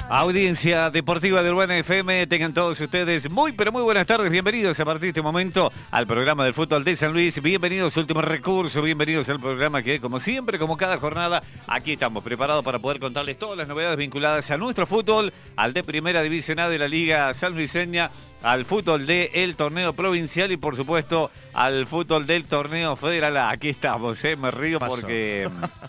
Audiencia deportiva de Urbana FM, tengan todos ustedes muy pero muy buenas tardes, bienvenidos a partir de este momento al programa del fútbol de San Luis, bienvenidos a Último Recurso, bienvenidos al programa que como siempre, como cada jornada, aquí estamos preparados para poder contarles todas las novedades vinculadas a nuestro fútbol, al de Primera División A de la Liga Sanluiseña, al fútbol del torneo provincial y por supuesto al fútbol del torneo federal. Aquí estamos, me río porque...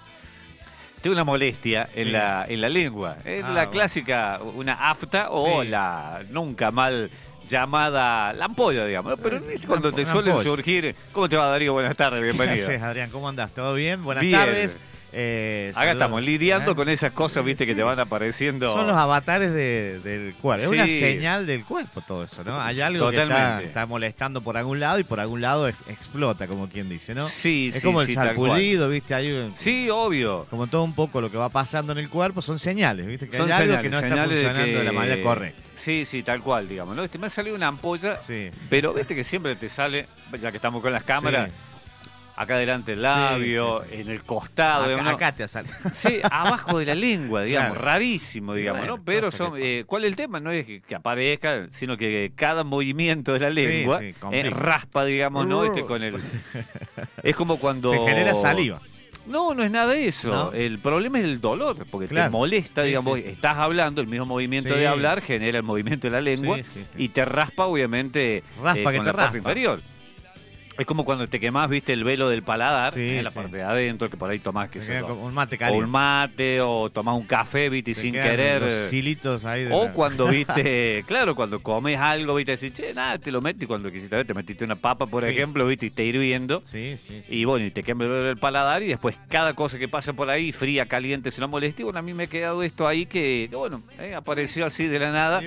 Tengo una molestia en la lengua. Es la clásica, una afta o la nunca mal llamada la ampolla, digamos. Pero cuando te suelen surgir... ¿Cómo te va, Darío? Buenas tardes, bienvenido. Gracias, Adrián. ¿Cómo andás? ¿Todo bien? Buenas tardes. Acá estamos lidiando con esas cosas, viste, que te van apareciendo. Son los avatares del cuerpo. Es una señal del cuerpo todo eso, ¿no? Hay algo que está molestando por algún lado y por algún lado explota, como quien dice, ¿no? Sí, es como el sarpullido, viste. Sí, obvio. Como todo un poco lo que va pasando en el cuerpo son señales, viste. Que son hay señales, algo que no está funcionando de la manera correcta. Sí, tal cual, digamos, ¿no? Me ha salido una ampolla, pero viste que siempre te sale, ya que estamos con las cámaras... Acá delante el labio, en el costado. Acá te sale. Sí, abajo de la lengua, digamos, rarísimo, digamos, bueno, ¿no? Pero ¿cuál es el tema? No es que aparezca, sino que cada movimiento de la lengua raspa, digamos, ¿no? Con el... Es como cuando... Te genera saliva. No es nada de eso. ¿No? El problema es el dolor, porque te molesta, digamos, estás hablando, el mismo movimiento de hablar genera el movimiento de la lengua y te raspa, obviamente, con la parte inferior. Es como cuando te quemás, viste, el velo del paladar, en la parte de adentro, que por ahí tomás un mate caliente. O un mate, o tomás un café, viste, sin querer. Los hilitos ahí cuando, viste, claro, cuando comes algo, viste, decís, che, nada, te lo metes. Cuando quisiste ver, te metiste una papa, por ejemplo, viste, y está hirviendo. Y bueno, y te quema el velo del paladar, y después cada cosa que pasa por ahí, fría, caliente, es una molestia. Y bueno, a mí me ha quedado esto ahí que, bueno, apareció así de la nada.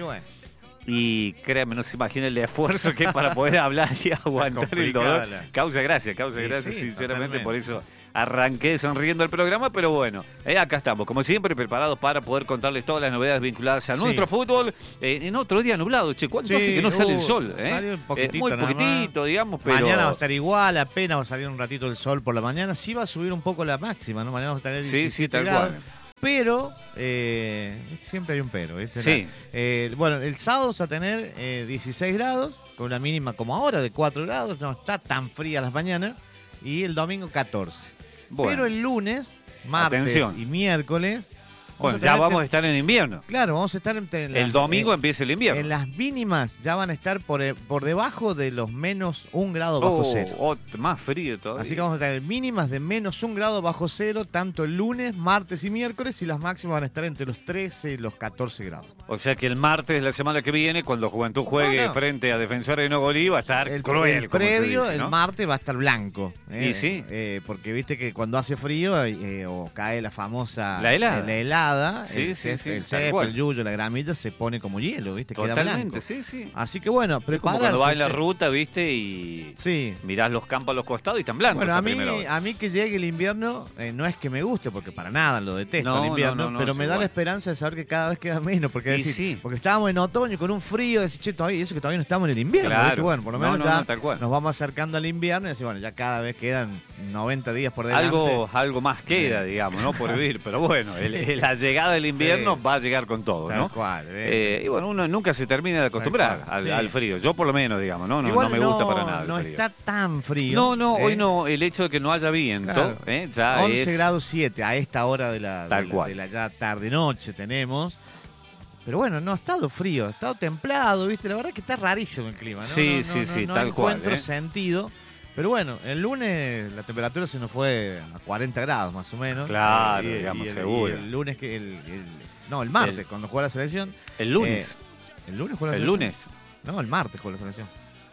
Y créanme, no se imagina el esfuerzo que es para poder hablar y aguantar el dolor. Causa gracia, sinceramente, totalmente. Por eso arranqué sonriendo el programa, pero bueno, acá estamos, como siempre, preparados para poder contarles todas las novedades vinculadas a nuestro fútbol. En otro día nublado, ¿cuánto hace que no sale el sol? Sale un poquitito, muy poquitito, digamos, pero... Mañana va a estar igual, apenas va a salir un ratito el sol por la mañana. Sí va a subir un poco la máxima, ¿no? Mañana va a estar 17 grados. Cual. Pero, siempre hay un pero, ¿viste? Bueno, el sábado vamos a tener 16 grados, con una mínima como ahora de 4 grados, no está tan fría las mañanas, y el domingo 14. Bueno. Pero el lunes, martes y miércoles... Bueno, ya vamos a estar en invierno. Claro, vamos a estar el domingo empieza el invierno. En las mínimas ya van a estar por debajo de los menos 1 grado bajo cero. Más frío todavía. Así que vamos a tener mínimas de menos 1 grado bajo cero, tanto el lunes, martes y miércoles, y las máximas van a estar entre los 13 y los 14 grados. O sea que el martes de la semana que viene, cuando Juventud juegue frente a Defensores de Nogolí, va a estar cruel. El predio, dice, ¿no? El martes va a estar blanco. Sí. Porque viste que cuando hace frío o cae la famosa... La helada. El césped, el yuyo, la gramilla se pone como hielo, ¿viste? Totalmente, queda blanco. Sí. Así que bueno, prepararse. Como cuando vas en la ruta, ¿viste? Y mirás los campos a los costados y están blancos. Bueno, a mí que llegue el invierno no es que me guste, porque para nada lo detesto el invierno, pero me da la esperanza de saber que cada vez queda menos, porque porque estábamos en otoño con un frío, decís, che, eso que todavía no estamos en el invierno. Claro. Bueno, por lo menos ya nos vamos acercando al invierno y así, bueno, ya cada vez quedan 90 días por delante. Algo más queda, digamos, ¿no? Por vivir, pero bueno, la llegada del invierno va a llegar con todo, ¿no? Tal cual, y bueno, uno nunca se termina de acostumbrar al frío. Yo por lo menos, digamos, no me gusta para nada. No está tan frío. Hoy no, el hecho de que no haya viento, ya 11 grados 7 a esta hora de la ya tarde-noche tenemos. Pero bueno, no ha estado frío, ha estado templado, ¿viste? La verdad es que está rarísimo el clima, ¿no? Sí, no tal cual. No encuentro sentido. Pero bueno, el lunes la temperatura se nos fue a 40 grados más o menos. Claro, digamos, seguro. El lunes, el martes, cuando juega la selección. ¿El lunes? ¿El lunes juega la selección? ¿El lunes? No, el martes juega la selección.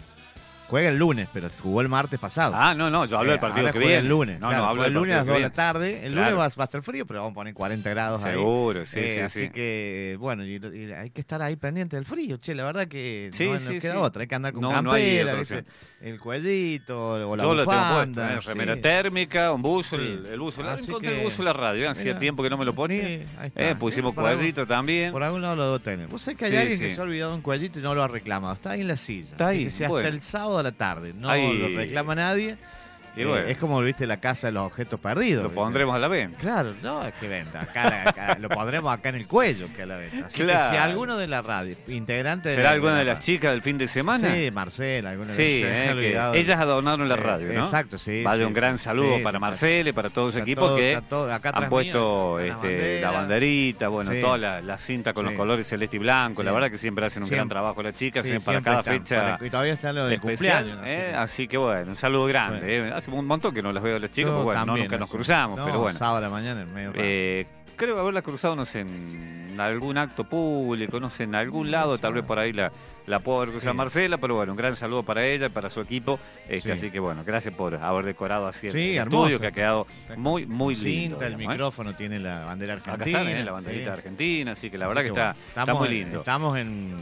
Juega el lunes, pero jugó el martes pasado. Yo hablo del partido que viene. El lunes. Hablo el lunes a las 2 de la tarde. tarde. El lunes va a estar frío, pero vamos a poner 40 grados Seguro, ahí. sí. Así que, bueno, y hay que estar ahí pendiente del frío. Che, la verdad que no queda otra. Hay que andar con campera, el cuellito o la bufanda. Remera térmica, un buzo, el buzo. Encontré el buzo en la radio. Hacía tiempo que no me lo ponía. Pusimos cuellito también. Por algún lado lo debo tener. Vos sabés que hay alguien que se ha olvidado un cuellito y no lo ha reclamado. Está ahí en la silla. Está ahí. Hasta el sábado a la tarde. No lo reclama nadie. Bueno. Es como, viste, la casa de los objetos perdidos. Lo pondremos a la venta. Claro, no, es que venta. Acá lo pondremos acá en el cuello, que a la venta. Así que si alguno de la radio, integrante de ¿Será alguna de las chicas del fin de semana? Sí, Marcela, alguna de las ellas adornaron la radio, ¿no? Exacto, sí. Vale, un gran saludo para Marcela y para todo su equipo que han puesto la banderita, bueno, toda la cinta con los colores celeste y blanco. La verdad que siempre hacen un gran trabajo las chicas, para cada fecha. Y todavía está lo de cumpleaños. Así que bueno, un saludo grande. Hace un montón que no las veo a las chicas, porque bueno, nunca nos cruzamos, pero bueno. Sábado a la mañana en medio. Creo haberla cruzado, no sé, en algún acto público, no sé, en algún lado, tal vez por ahí la puedo haber cruzado Marcela, pero bueno, un gran saludo para ella y para su equipo. Así que bueno, gracias por haber decorado así el estudio, que ha quedado muy, muy lindo. El micrófono tiene la bandera argentina. Acá está, la banderita argentina, así que la verdad que está muy lindo. Estamos en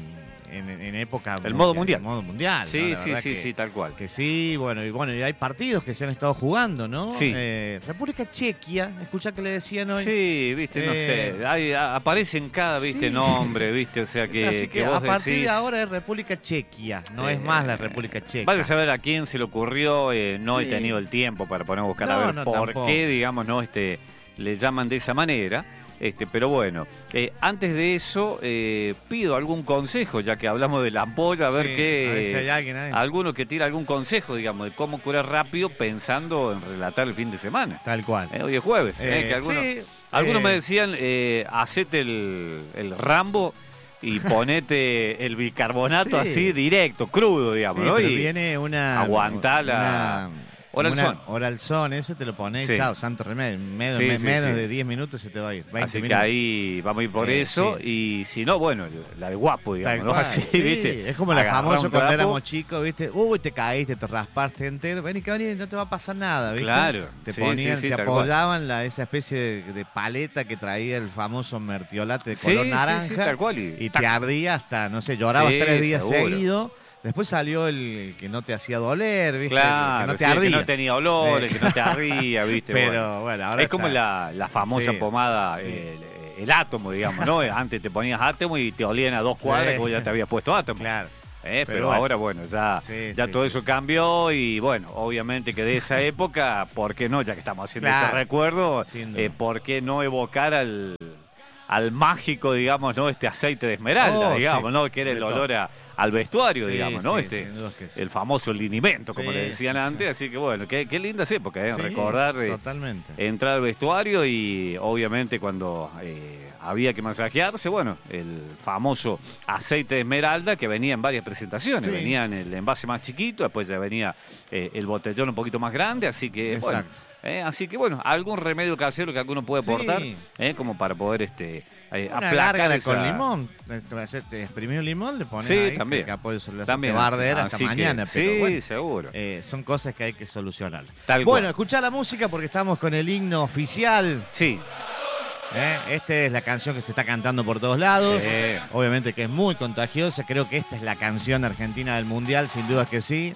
época el modo mundial. El modo mundial. Sí, ¿no? sí, tal cual. Que sí, bueno, y hay partidos que se han estado jugando, ¿no? Sí. República Chequia, escuchá que le decían hoy. Sí, viste, no sé. Aparecen cada, viste, nombre, viste, o sea que. Así que vos a partir decís, de ahora es República Chequia, no es más la República Checa. Vale saber a quién se le ocurrió, no he tenido el tiempo para poner a buscar a ver por qué, digamos, no le llaman de esa manera. Pero bueno, antes de eso pido algún consejo, ya que hablamos de la ampolla, a ver si hay alguien ahí. Alguno que tira algún consejo, digamos, de cómo curar rápido pensando en relatar el fin de semana. Tal cual. Hoy es jueves. Que algunos me decían, hacete el Rambo y ponete el bicarbonato así directo, crudo, digamos, ¿no? Pero y viene aguantala. Oralzón, ese te lo pones, chao, santo remedio. Menos de 10 minutos se te va a ir. 20 así minutos. Que ahí vamos a ir por eso. Y si no, bueno, la de guapo, digamos, ¿no? Así, ¿viste? Es como la famosa cuando éramos chicos, ¿viste? Te caíste, te raspaste entero. Vení, no te va a pasar nada, ¿viste? Claro. Te ponían, te apoyaban esa especie de paleta que traía el famoso mertiolate de color naranja. Tal cual. Y te ardía hasta, no sé, llorabas 3 días seguidos. Después salió el que no te hacía doler, ¿viste? Claro, que no te ardía. Que no tenía olores, que no te ardía, ¿viste? Pero bueno, ahora es como la famosa pomada, el átomo, digamos, ¿no? Antes te ponías átomo y te olían a 2 cuadras que vos ya te habías puesto átomo. Claro. Pero bueno, ahora, bueno, ya todo eso cambió y, bueno, obviamente que de esa época, ¿por qué no? Ya que estamos haciendo ese recuerdo, ¿por qué no evocar al mágico, digamos, ¿no? Este aceite de esmeralda, digamos, ¿no? Que era el olor al vestuario, digamos, ¿no? El famoso linimento, como le decían antes. Así que, bueno, qué lindas épocas, recordar, entrar al vestuario y, obviamente, cuando había que masajearse, bueno, el famoso aceite de esmeralda que venía en varias presentaciones. Venía en el envase más chiquito, después ya venía el botellón un poquito más grande, así que, bueno, algún remedio casero que alguno puede aportar, como para poder aplacar con limón. Exprimir un limón, le pones ahí, también. Que también va a arder hasta mañana. Pero bueno, seguro. Son cosas que hay que solucionar. Bueno, escuchá la música porque estamos con el himno oficial. Sí. Esta es la canción que se está cantando por todos lados. Obviamente que es muy contagiosa. Creo que esta es la canción argentina del Mundial, sin duda que sí.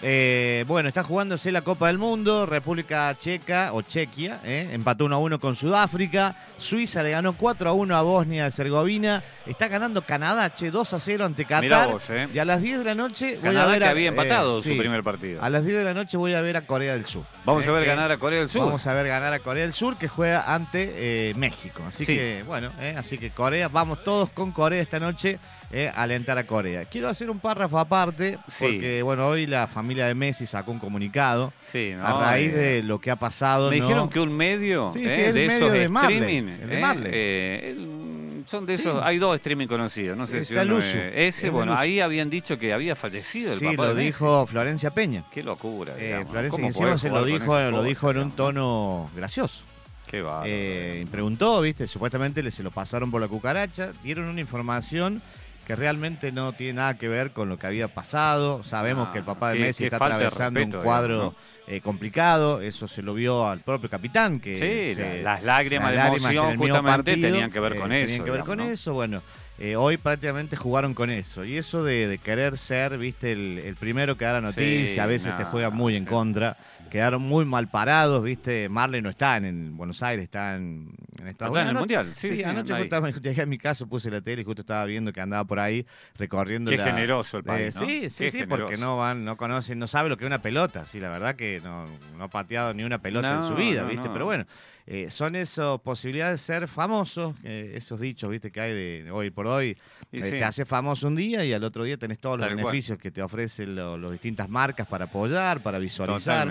Está jugándose la Copa del Mundo. República Checa o Chequia empató 1-1 con Sudáfrica. Suiza le ganó 4-1 a Bosnia y Herzegovina. Está ganando Canadá 2-0 ante Qatar. Mirá vos, Y a las 10 de la noche Canadá, voy a ver que había empatado su primer partido. A las 10 de la noche voy a ver a Corea del Sur. Vamos a ver ganar a Corea del Sur. Vamos a ver ganar a Corea del Sur, que juega ante México. Así que, así que Corea, vamos todos con Corea esta noche a alentar a Corea. Quiero hacer un párrafo aparte, porque, hoy la familia de Messi sacó un comunicado a raíz de lo que ha pasado. Me dijeron que un medio el de medio esos de streaming, el de Marley. Son de esos, hay 2 streaming conocidos, no sé si uno ese, ahí habían dicho que había fallecido el papá de Messi. Sí, lo dijo Florencia Peña. Qué locura, Florencia, que encima se lo dijo en un tono gracioso. Qué va. Preguntó, ¿viste? Supuestamente se lo pasaron por la cucaracha, dieron una información que realmente no tiene nada que ver con lo que había pasado. Sabemos que el papá de Messi está atravesando un cuadro complicado. Eso se lo vio al propio capitán. Que las lágrimas de emoción justamente tenían que ver con eso. Tenían que ver con eso, hoy prácticamente jugaron con eso. Y eso de querer ser, viste, el primero que da la noticia, a veces te juega muy en contra. Quedaron muy mal parados, viste. Marley no está en Buenos Aires, está en en Estados Unidos. En el Mundial, sí, anoche llegué a mi casa, puse la tele y justo estaba viendo que andaba por ahí recorriendo Qué generoso el país, ¿no? Sí, porque no conocen, no sabe lo que es una pelota. Sí, la verdad que no ha pateado ni una pelota en su vida, ¿viste? Pero bueno, son esas posibilidades de ser famosos, esos dichos, ¿viste? Que hay de hoy por hoy. Te hace famoso un día y al otro día tenés todos los beneficios que te ofrecen las distintas marcas para apoyar, para visualizar.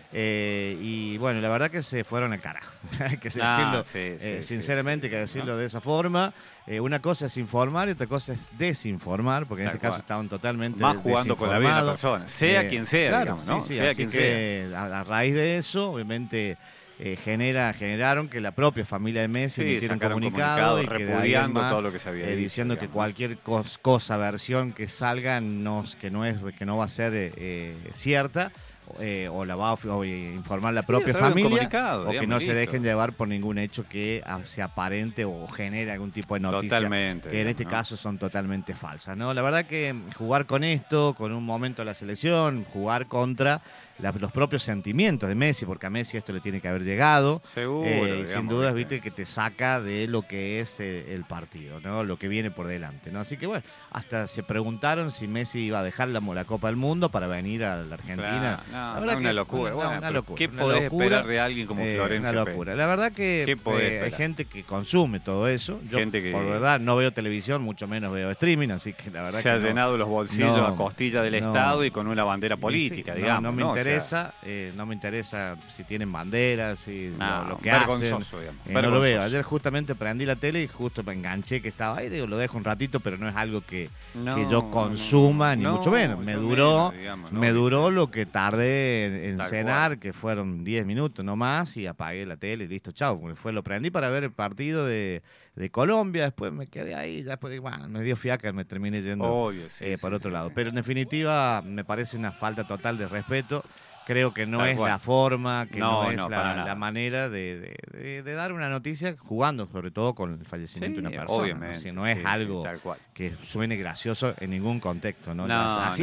Y bueno, la verdad que se fueron al carajo. Hay que decirlo, sinceramente, hay que decirlo de esa forma. Una cosa es informar y otra cosa es desinformar, porque en este caso estaban totalmente más jugando con la vida de la persona, sea quien sea, claro, digamos, ¿no? Sea quien sea. A raíz de eso, obviamente... generaron que la propia familia de Messi emitiera un comunicado y repudiando todo lo que se había dicho, diciendo que cualquier versión que salga que no va a ser cierta o la va a informar la propia familia o que no se dejen llevar por ningún hecho que se aparente o genere algún tipo de noticia que en este caso son totalmente falsas, ¿no? La verdad que jugar con esto, con un momento de la selección, jugar contra los propios sentimientos de Messi, porque a Messi esto le tiene que haber llegado. Seguro, sin dudas, viste, que te saca de lo que es el partido, ¿no? Lo que viene por delante, ¿no? Así que bueno, hasta se preguntaron si Messi iba a dejar la Copa del Mundo para venir a la Argentina. Claro, la verdad una locura. Una locura. ¿Qué podés esperar de alguien como Florencio? Una locura. La verdad que hay gente que consume todo eso. Yo, por verdad, no veo televisión, mucho menos veo streaming, así que la verdad se ha llenado los bolsillos a costilla del Estado y con una bandera política, digamos. No me interesa si tienen banderas, si lo que hacen. Digamos, no lo veo. Ayer justamente prendí la tele y justo me enganché que estaba ahí, digo, lo dejo un ratito, pero no es algo que yo consuma, ni mucho menos. Me duró lo que tardé en cenar, que fueron 10 minutos, no más, y apagué la tele y listo, chao. Lo prendí para ver el partido de Colombia, después me quedé ahí, después me dio fiaca, me terminé yendo por otro lado. Pero en definitiva me parece una falta total de respeto. Creo que no es la forma, que no es la manera de dar una noticia jugando, sobre todo con el fallecimiento de una persona. Obviamente. O sea, no es algo que suene gracioso en ningún contexto, ¿no? Así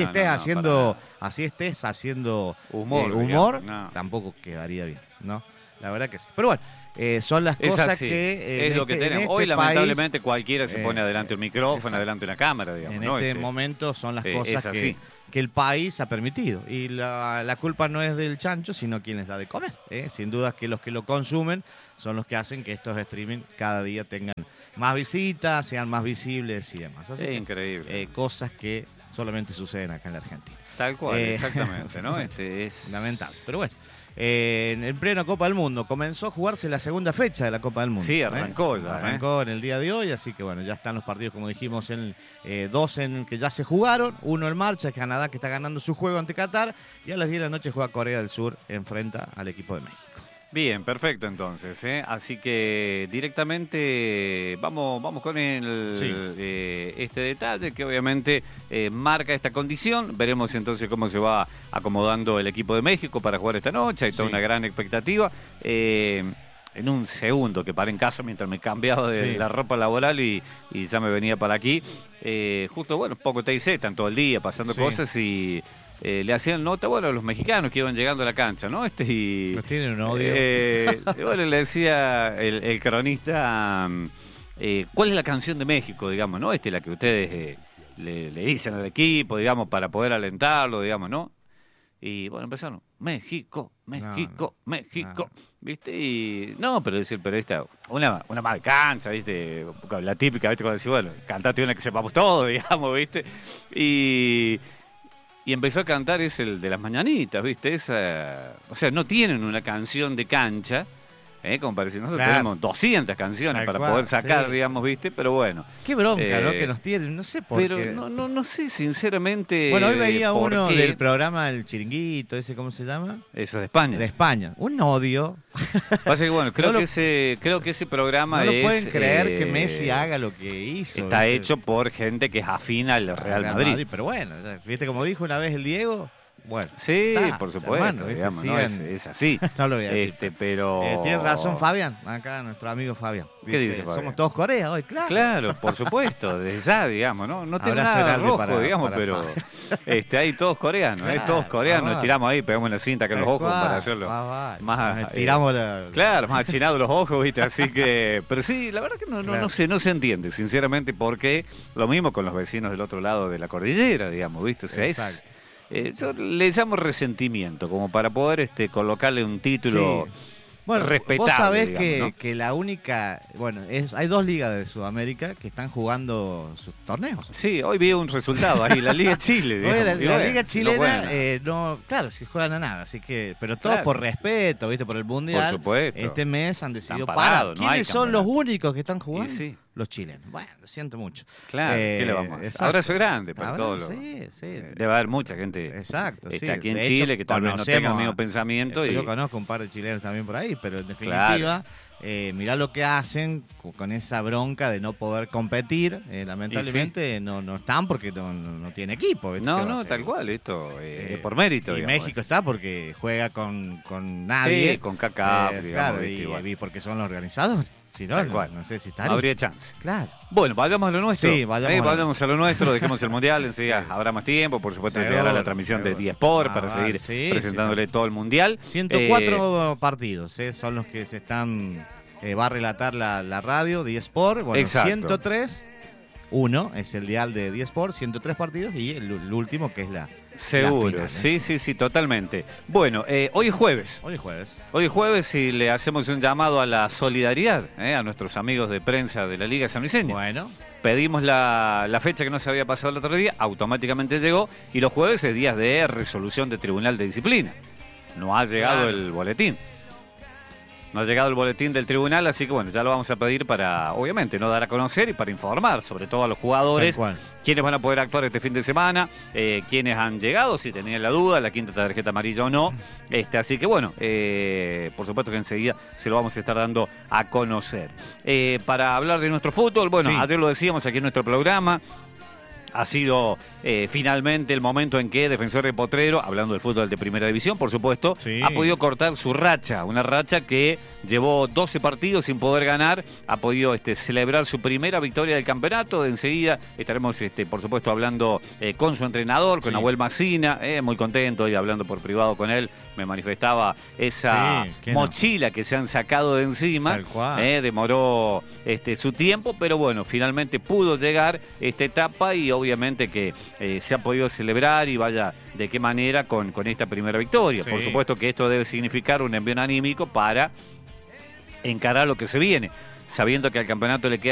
estés haciendo humor, tampoco quedaría bien, ¿no? La verdad que sí. Pero bueno, son las cosas que... es lo que tenemos. Hoy, lamentablemente, cualquiera se pone adelante un micrófono, adelante una cámara, digamos. En este momento son las cosas que el país ha permitido. Y la culpa no es del chancho, sino quien les da de comer. Sin duda que los que lo consumen son los que hacen que estos streaming cada día tengan más visitas, sean más visibles y demás. Así que, increíble. Cosas que solamente suceden acá en la Argentina. Tal cual, exactamente, ¿no? Es lamentable. Pero bueno. En pleno Copa del Mundo comenzó a jugarse la segunda fecha de la Copa del Mundo. Sí, arrancó ya. Arrancó en el día de hoy, así que bueno, ya están los partidos, como dijimos, dos que ya se jugaron, uno en marcha, Canadá, que está ganando su juego ante Qatar, y a las 10 de la noche juega Corea del Sur, enfrenta al equipo de México. Bien, perfecto entonces, así que directamente vamos con este detalle que obviamente marca esta condición. Veremos entonces cómo se va acomodando el equipo de México para jugar esta noche. Hay toda una gran expectativa. En un segundo que paré en casa mientras me cambiaba de la ropa laboral y ya me venía para aquí. Justo, bueno, poco TIC, están todo el día pasando cosas y... le hacían nota, a los mexicanos que iban llegando a la cancha, ¿no? Nos tienen un odio. Le decía el cronista, ¿cuál es la canción de México, digamos, no? La que ustedes le dicen al equipo, digamos, para poder alentarlo, digamos, ¿no? Y bueno, empezaron, México, México. ¿Viste? Y no, pero esta, una más de cancha, ¿viste? La típica, ¿viste? Cuando decís, bueno, cantate una que sepamos todo, digamos, ¿viste? Y empezó a cantar el de las mañanitas, ¿viste? O sea, no tienen una canción de cancha, como parece. Nosotros tenemos 200 canciones para poder sacar, digamos, ¿viste? Pero bueno. Qué bronca, ¿no? Que nos tienen, no sé por qué. Pero no sé, sinceramente. Bueno, hoy veía uno del programa El Chiringuito, ¿cómo se llama? Eso, de España. De España. Un odio. Pasa que, bueno, creo que ese programa no lo pueden creer que Messi haga lo que hizo. Está hecho por gente que es afín al Real Madrid. Pero bueno, ¿viste como dijo una vez el Diego? bueno. Sí, por supuesto, hermano, digamos, ¿no? Es así. No lo voy a decir. Pero... tiene razón Fabián, acá nuestro amigo Fabián. ¿Qué dice Fabián? Somos todos Corea hoy, claro. Claro, por supuesto, desde ya, digamos, no tengo nada rojo, digamos, pero hay todos coreanos, claro, todos coreanos, tiramos ahí, pegamos la cinta acá en los ojos para hacerlo más... tiramos claro, más achinados los ojos, ¿viste? Así que... Pero sí, la verdad que no se entiende, sinceramente, por qué lo mismo con los vecinos del otro lado de la cordillera, digamos, ¿viste? O sea, exacto. Yo le llamo resentimiento, como para poder colocarle un título respetable. Vos sabés digamos, que la única... Bueno, hay 2 ligas de Sudamérica que están jugando sus torneos. Sí, hoy vi un resultado ahí, la Liga Chile. Digamos, la Liga Chilena, claro, si juegan a nada, así que... Pero todo por respeto, ¿viste? Por el Mundial. Por supuesto. Este mes han decidido parar. ¿Quiénes son los únicos que están jugando? Sí. Los chilenos. Bueno, lo siento mucho. Claro, ¿qué le vamos a hacer? Abrazo grande para todos. Sí. Debe haber mucha gente aquí en Chile que tal vez no tenga el mismo pensamiento. Yo conozco un par de chilenos también por ahí, pero en definitiva, mirá lo que hacen con esa bronca de no poder competir. Lamentablemente no están porque no tiene equipo. No, tal cual, esto por mérito. Y digamos, México está porque juega con nadie. Sí, con Kaká, claro, y porque son los organizadores. Si no, no sé si está. No habría chance. Claro. Bueno, vayamos a lo nuestro. Sí, vayamos a lo nuestro, dejemos el Mundial, enseguida habrá más tiempo, por supuesto llegará la transmisión de Diesport para seguir presentándole todo el Mundial. 104 partidos, son los que se están, va a relatar la radio, Diesport, bueno, exacto. 103, es el dial de Diesport, 103 partidos y el último que es la... Seguro, sí, totalmente. Bueno, hoy es jueves. Hoy es jueves y le hacemos un llamado a la solidaridad a nuestros amigos de prensa de la Liga Sanluiseña. Bueno. Pedimos la fecha que no se había pasado el otro día, automáticamente llegó, y los jueves es días de resolución de Tribunal de Disciplina. No ha llegado el boletín. No ha llegado el boletín del tribunal, así que bueno, ya lo vamos a pedir para, obviamente, no dar a conocer y para informar, sobre todo a los jugadores, quiénes van a poder actuar este fin de semana, quiénes han llegado, si tenían la duda, la quinta tarjeta amarilla o no. Así que bueno, por supuesto que enseguida se lo vamos a estar dando a conocer. Para hablar de nuestro fútbol, bueno, ayer lo decíamos aquí en nuestro programa. Ha sido finalmente el momento en que Defensor de Potrero, hablando del fútbol de Primera División, por supuesto, ha podido cortar su racha. Una racha que llevó 12 partidos sin poder ganar. Ha podido celebrar su primera victoria del campeonato. De enseguida estaremos, por supuesto, hablando con su entrenador, con Nahuel Macina. Muy contento y hablando por privado con él. Me manifestaba esa mochila que se han sacado de encima. Tal cual. Demoró su tiempo, pero bueno, finalmente pudo llegar esta etapa y obviamente que se ha podido celebrar y vaya de qué manera con esta primera victoria. Por supuesto que esto debe significar un envío anímico para encarar lo que se viene, sabiendo que al campeonato le queda